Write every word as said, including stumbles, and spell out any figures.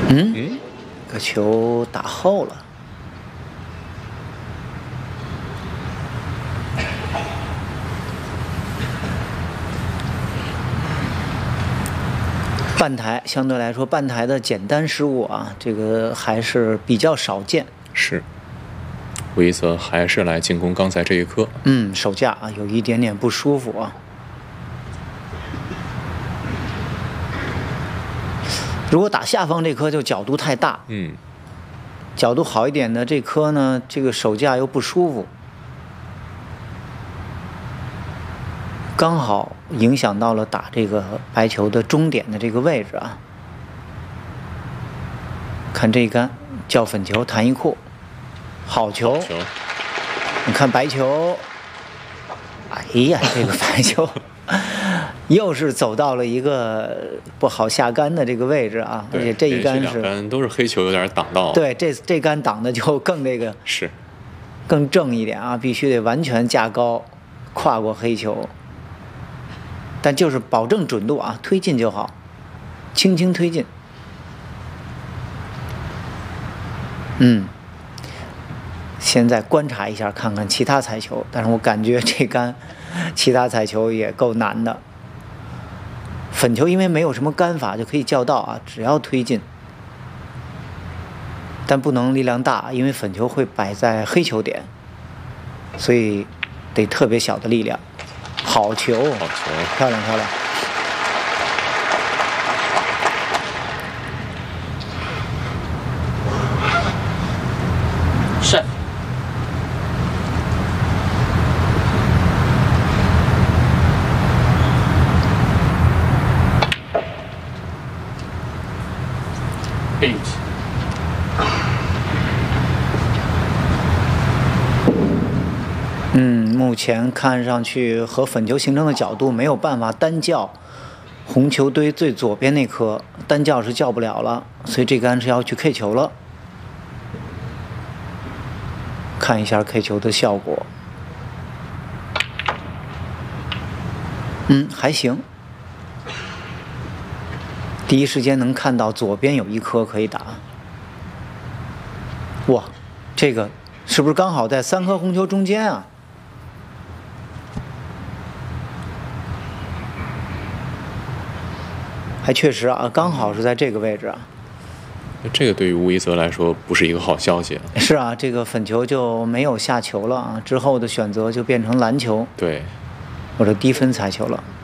嗯， 嗯， 这个球打后了。半台相对来说，半台的简单失误啊，这个还是比较少见。 是。乌伊泽还是来进攻刚才这一颗。 嗯，手架啊有一点点不舒服啊。如果打下方这颗就角度太大， 嗯， 角度好一点的这颗呢，这个手架又不舒服，刚好影响到了打这个白球的终点的这个位置啊。看这一杆叫粉球弹一库，好球！ 球你看白球，哎呀，这个白球又是走到了一个不好下杆的这个位置啊，而且这一杆是两杆都是黑球，有点挡到。 对，这这杆挡的就更这个是更正一点啊，必须得完全架高，跨过黑球。但就是保证准度啊，推进就好，轻轻推进。嗯，现在观察一下，看看其他彩球，但是我感觉这杆其他彩球也够难的。粉球因为没有什么杆法就可以叫到啊，只要推进，但不能力量大，因为粉球会摆在黑球点，所以得特别小的力量。好球， 好球， 漂亮漂亮。 是。eight。 嗯，目前看上去和粉球形成的角度没有办法单叫红球堆最左边那颗，单叫是叫不了了，所以这杆是要去 K 球了。看一下 K 球的效果，嗯，还行。第一时间能看到左边有一颗可以打。哇，这个是不是刚好在三颗红球中间啊？还确实啊，刚好是在这个位置啊。 这个对于乌伊泽来说不是一个好消息。 是啊，这个粉球就没有下球了啊，之后的选择就变成篮球， 对， 或者低分彩球了。